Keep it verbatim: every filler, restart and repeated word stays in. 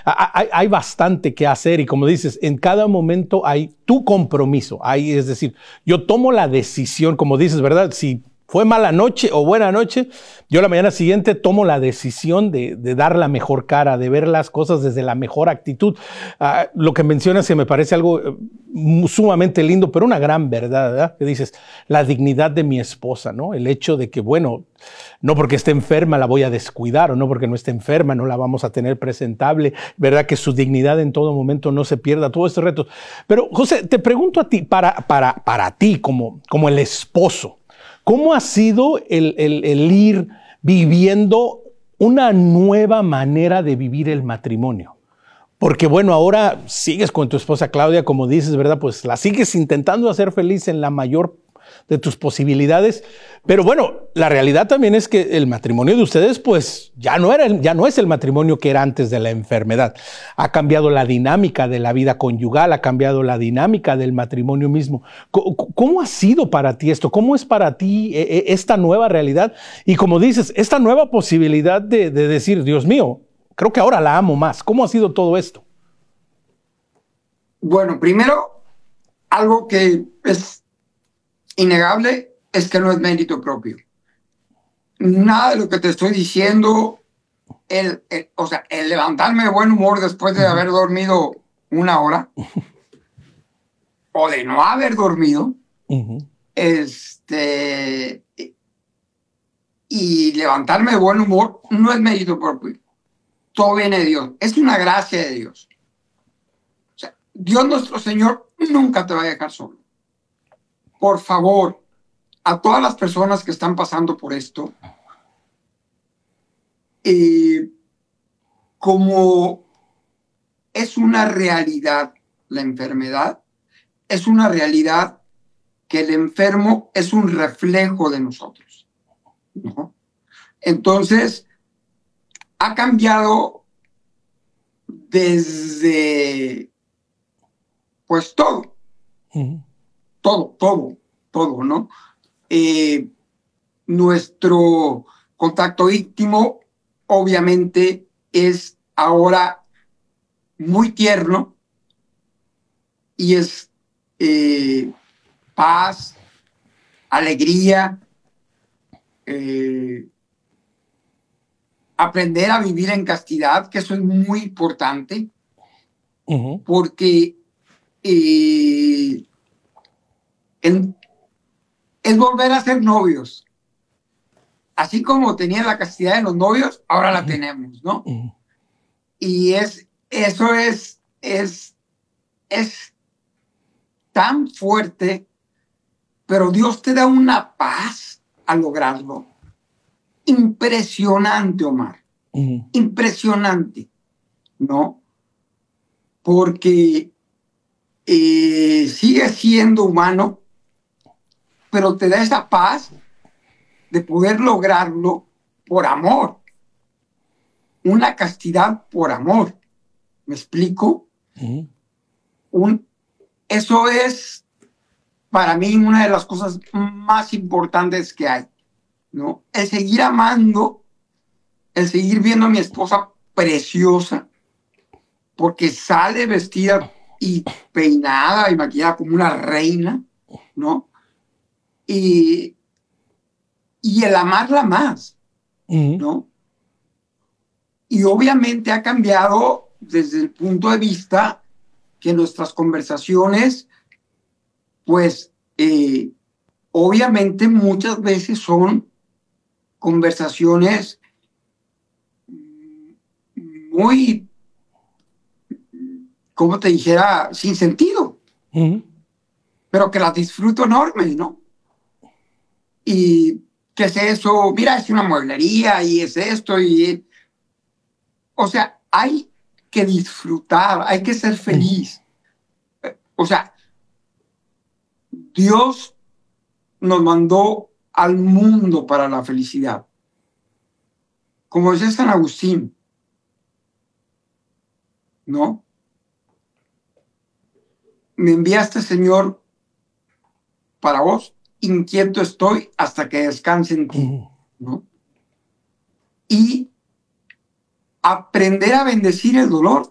hay, hay bastante que hacer y como dices, en cada momento hay tu compromiso. Hay, es decir, yo tomo la decisión, como dices, ¿verdad? Si fue mala noche o buena noche, yo la mañana siguiente tomo la decisión de, de dar la mejor cara, de ver las cosas desde la mejor actitud. Uh, lo que mencionas que me parece algo uh, sumamente lindo, pero una gran verdad, ¿verdad? Que dices, la dignidad de mi esposa, ¿no? El hecho de que, bueno, no porque esté enferma la voy a descuidar, o no porque no esté enferma no la vamos a tener presentable, ¿verdad? Que su dignidad en todo momento no se pierda, todos estos retos. Pero, José, te pregunto a ti, para, para, para ti como, como el esposo, ¿cómo ha sido el, el, el ir viviendo una nueva manera de vivir el matrimonio? Porque bueno, ahora sigues con tu esposa Claudia, como dices, ¿verdad? Pues la sigues intentando hacer feliz en la mayor de tus posibilidades. Pero bueno, la realidad también es que el matrimonio de ustedes, pues ya no era, ya no es el matrimonio que era antes de la enfermedad. Ha cambiado la dinámica de la vida conyugal, ha cambiado la dinámica del matrimonio mismo. ¿Cómo ha sido para ti esto? ¿Cómo es para ti esta nueva realidad? Y como dices, esta nueva posibilidad de, de decir, Dios mío, creo que ahora la amo más. ¿Cómo ha sido todo esto? Bueno, primero, algo que es innegable es que no es mérito propio. Nada de lo que te estoy diciendo, el, el, o sea, el levantarme de buen humor después de haber dormido una hora o de no haber dormido, uh-huh. este, y levantarme de buen humor no es mérito propio. Todo viene de Dios. Es una gracia de Dios. O sea, Dios nuestro Señor nunca te va a dejar solo. Por favor, a todas las personas que están pasando por esto, eh, como es una realidad la enfermedad, es una realidad que el enfermo es un reflejo de nosotros, ¿no? Entonces, ha cambiado desde, pues todo, uh-huh. todo, todo, todo, ¿no? Eh, nuestro contacto íntimo obviamente es ahora muy tierno y es eh, paz, alegría, eh, aprender a vivir en castidad, que eso es muy importante, uh-huh. porque eh, en, es volver a ser novios. Así como tenía la castidad de los novios, ahora la uh-huh. tenemos, ¿no? Uh-huh. Y es, eso es, es, es tan fuerte, pero Dios te da una paz al lograrlo. Impresionante, Omar. Uh-huh. Impresionante, ¿no? Porque eh, sigue siendo humano, pero te da esa paz de poder lograrlo por amor. Una castidad por amor. ¿Me explico? Uh-huh. Un, eso es para mí una de las cosas más importantes que hay, ¿no? El seguir amando, el seguir viendo a mi esposa preciosa, porque sale vestida y peinada y maquillada como una reina, ¿no? Y, y el amarla más, uh-huh. ¿no? Y obviamente ha cambiado desde el punto de vista que nuestras conversaciones, pues, eh, obviamente muchas veces son conversaciones muy, como te dijera, sin sentido, uh-huh. pero que las disfruto enorme, ¿no? Y ¿qué es eso? Mira, es una mueblería y es esto y... O sea, hay que disfrutar, hay que ser feliz. O sea, Dios nos mandó al mundo para la felicidad. Como decía San Agustín, ¿no? Me enviaste, Señor, para vos, inquieto estoy hasta que descanse en ti, ¿no? Y aprender a bendecir el dolor